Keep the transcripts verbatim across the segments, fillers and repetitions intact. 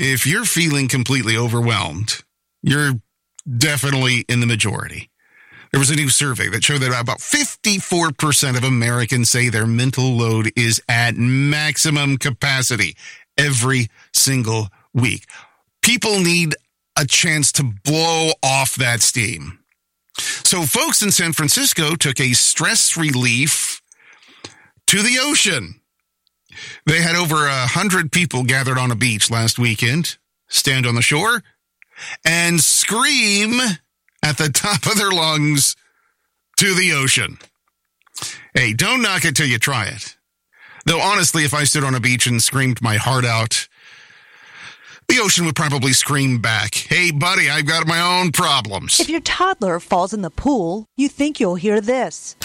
if you're feeling completely overwhelmed, you're definitely in the majority. There was a new survey that showed that about fifty-four percent of Americans say their mental load is at maximum capacity every single week. People need a chance to blow off that steam. So folks in San Francisco took a stress relief to the ocean. They had over a hundred people gathered on a beach last weekend, stand on the shore, and scream at the top of their lungs to the ocean. Hey, don't knock it till you try it. Though honestly, if I stood on a beach and screamed my heart out, the ocean would probably scream back, "Hey, buddy, I've got my own problems." If your toddler falls in the pool, you think you'll hear this.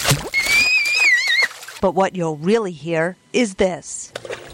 But what you'll really hear is this.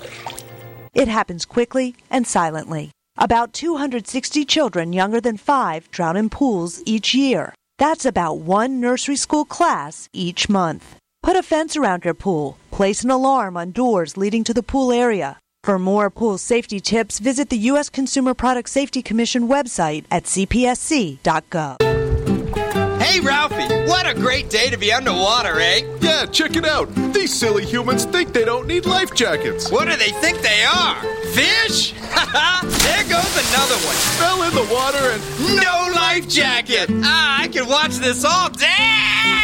It happens quickly and silently. About two hundred sixty children younger than five drown in pools each year. That's about one nursery school class each month. Put a fence around your pool. Place an alarm on doors leading to the pool area. For more pool safety tips, visit the U S Consumer Product Safety Commission website at c p s c dot gov. Hey, Ralphie, what a great day to be underwater, eh? Yeah, check it out. These silly humans think they don't need life jackets. What do they think they are? Fish? There goes another one. Fell in the water and... no life jacket! Ah, I can watch this all day!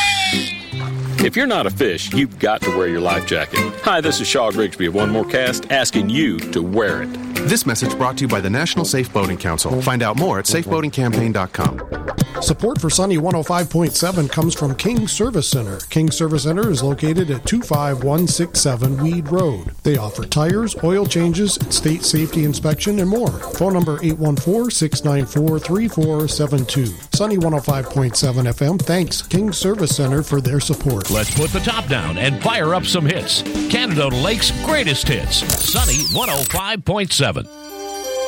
If you're not a fish, you've got to wear your life jacket. Hi, this is Shaw Grigsby of One More Cast, asking you to wear it. This message brought to you by the National Safe Boating Council. Find out more at safe boating campaign dot com. Support for Sunny one oh five point seven comes from King Service Center. King Service Center is located at two five one six seven Weed Road. They offer tires, oil changes, state safety inspection, and more. Phone number eight one four, six nine four, three four seven two. Sunny one oh five point seven F M thanks King Service Center for their support. Let's put the top down and fire up some hits. Canada Lake's greatest hits. Sunny one oh five point seven.